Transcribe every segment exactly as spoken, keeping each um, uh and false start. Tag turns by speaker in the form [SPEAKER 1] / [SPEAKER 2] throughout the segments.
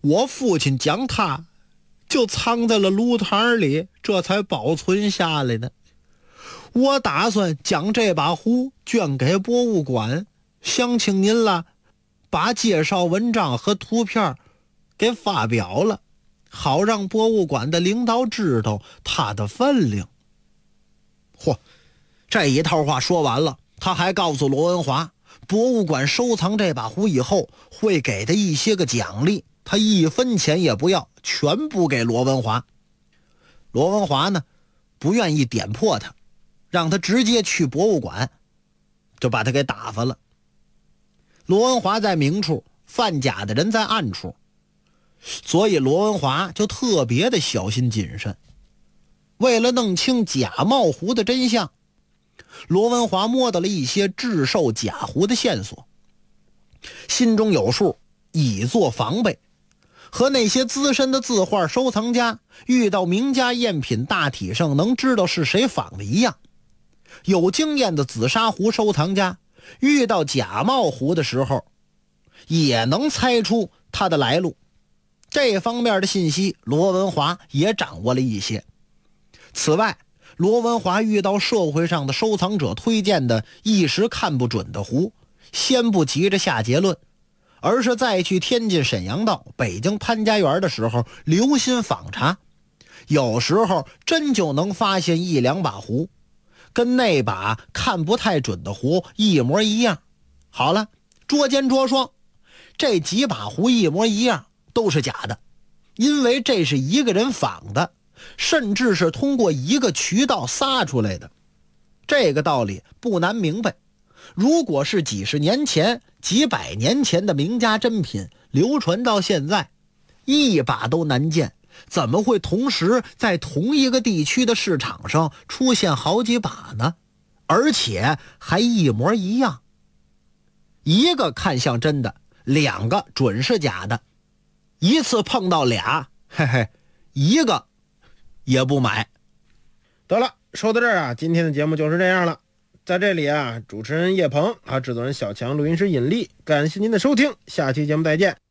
[SPEAKER 1] 我父亲将它就藏在了炉膛里，这才保存下来的。我打算将这把壶捐给博物馆，想请您了，把介绍文章和图片给发表了，好让博物馆的领导知道它的分量。嚯，这一套话说完了，他还告诉罗文华，博物馆收藏这把壶以后会给他一些个奖励，他一分钱也不要，全部给罗文华。罗文华呢，不愿意点破他，让他直接去博物馆，就把他给打发了。罗文华在明处，贩假的人在暗处，所以罗文华就特别的小心谨慎。为了弄清假冒壶的真相，罗文华摸到了一些制售假壶的线索，心中有数，以作防备。和那些资深的字画收藏家遇到名家赝品大体上能知道是谁仿的一样，有经验的紫砂壶收藏家遇到假冒壶的时候也能猜出它的来路。这方面的信息罗文华也掌握了一些。此外，罗文华遇到社会上的收藏者推荐的一时看不准的壶，先不急着下结论，而是再去天津沈阳道、北京潘家园的时候留心访查，有时候真就能发现一两把壶跟那把看不太准的壶一模一样。好了，捉奸捉双，这几把壶一模一样都是假的，因为这是一个人仿的，甚至是通过一个渠道撒出来的。这个道理不难明白，如果是几十年前、几百年前的名家珍品流传到现在，一把都难见，怎么会同时在同一个地区的市场上出现好几把呢？而且还一模一样。一个看像真的，两个准是假的，一次碰到俩，嘿嘿，一个也不买。
[SPEAKER 2] 得了，说到这儿啊，今天的节目就是这样了。在这里啊，主持人叶鹏和制作人小强、录音师尹力，感谢您的收听，下期节目再见。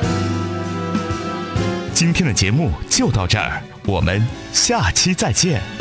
[SPEAKER 3] 今天的节目就到这儿，我们下期再见。